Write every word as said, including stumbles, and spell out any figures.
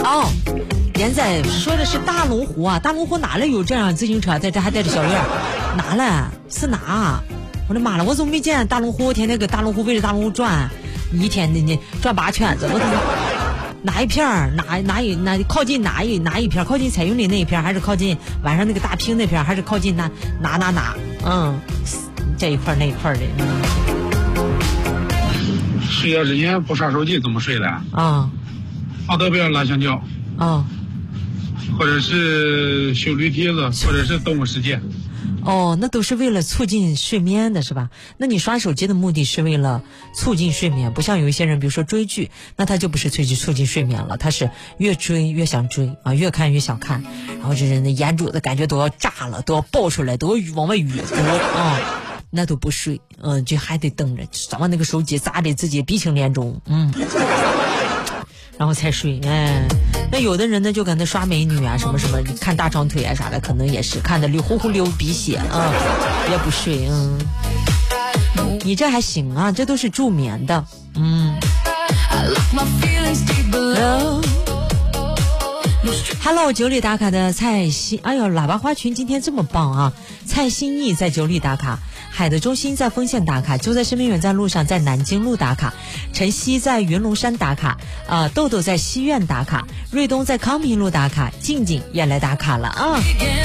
哦，现在说的是大龙湖啊，大龙湖哪里有这样自行车在这还带着小院？哪了？是哪？我的妈了，我怎么没见大龙湖？天天搁大龙湖围着大龙湖转，一天你你转八圈子，我怎么？哪一片儿？哪哪一哪靠近哪一哪一片？靠近彩云里那一片，还是靠近晚上那个大坪那片，还是靠近哪哪哪哪？嗯，这一块那一块的。 睡觉之前不刷手机怎么睡的？ 啊， 奥德贝拉香蕉。 啊， 或者是修驴蹄子，或者是动物世界。 哦，那都是为了促进睡眠的是吧？那你刷手机的目的是为了促进睡眠，不像有一些人比如说追剧，那他就不是促进促进睡眠了，他是越追越想追啊，越看越想看，然后这人的眼珠子感觉都要炸了，都要爆出来，都要往外哕啊，那都不睡，嗯，就还得等着找完那个手机砸得自己鼻青脸肿，嗯，然后才睡。哎，那有的人呢就跟他刷美女啊什么什么，看大长腿啊啥的，可能也是看得流呼呼流鼻血啊，也不睡。嗯，你这还行啊，这都是助眠的。嗯。Hello， 九里打卡的蔡欣，哎呦，喇叭花群今天这么棒啊！蔡欣义在九里打卡，海德中心在丰县打卡，就在生命远在路上在南京路打卡，晨曦在云龙山打卡，呃，豆豆在西苑打卡，瑞东在康平路打卡，静静也来打卡了啊！